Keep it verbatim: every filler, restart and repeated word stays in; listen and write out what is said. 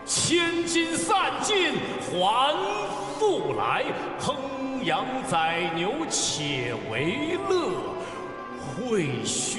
千金散尽还复来，烹羊宰牛且为乐，会须。